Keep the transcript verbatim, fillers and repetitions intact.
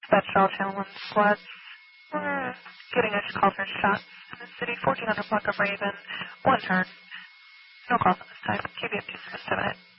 Dispatch all channel one squads. We're getting edge call for shots in the city. fourteen hundred block of Raven. One turn. No calls at this time. Q B F two seven seven eight.